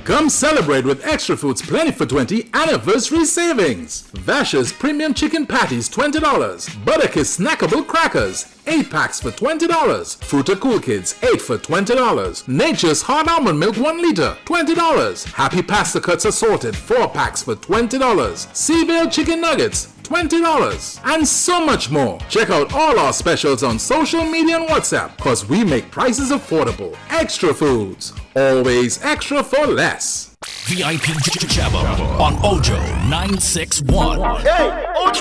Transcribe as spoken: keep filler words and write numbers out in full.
Come celebrate with Extra Foods Plenty for twenty anniversary savings. Vash's Premium Chicken Patties twenty dollars. Butterkiss Snackable Crackers eight packs for twenty dollars. Fruta Cool Kids eight for twenty dollars. Nature's Hard Almond Milk one liter twenty dollars. Happy Pasta Cuts Assorted four packs for twenty dollars. Seavale Chicken Nuggets twenty dollars. And so much more. Check out all our specials on social media and WhatsApp, cause we make prices affordable. Extra Foods, always extra for less. V I P Jabba on Ojo nine six one. Hey, Ojo!